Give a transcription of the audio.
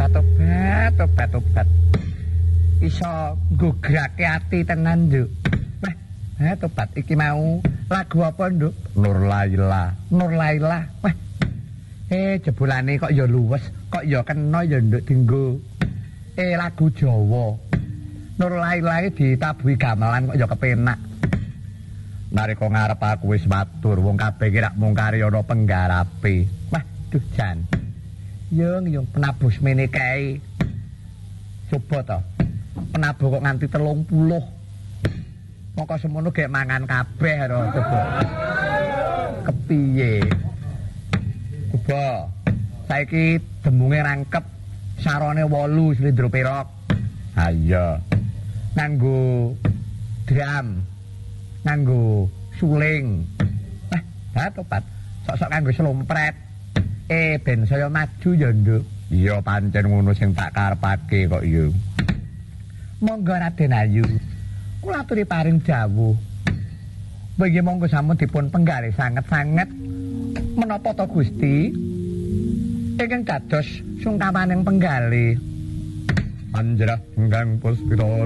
Tobat. Iso nggugrake ati tenan, Nduk. Tobat iki mau lagu apa, Nduk? Nur Laila. Wah. Jebulane kok ya luwes, kok ya kena ya Nduk dinggo. Lagu Jawa. Nur Laila iki ditabuhi gamelan kok ya kepenak. Nariko ngarep aku wis matur, wong kabeh iki rak mung kari ana penggarape. Wah, duh jan. Yung penabuh semene kae. Coba to. Penabuh kok nganti 30. Moko semono gek mangan kabeh to, coba. Kepiye? Coba. Saiki demunge rangkep sarone 8 slendro perok. Ha iya. Nganggo drum. Nganggo suling. Tobat. Sok-sok nganggo slompret. Ben saya maju ya, Nduk. Iya pancen ngono sing tak karepake kok ya. Monggo Raden Ayu. Kula aturi paring dawuh. Bagi monggo sampun dipun penggalih sanget-sanget menapa to Gusti? Ingkang dados sungkamaning penggalih. Anjrah ingkang puspita